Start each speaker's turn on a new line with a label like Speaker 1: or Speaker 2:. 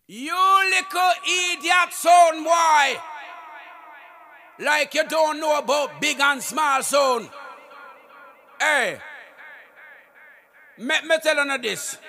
Speaker 1: You little idiot son boy. Like you don't know about big and small son. Hey. Me tell you this.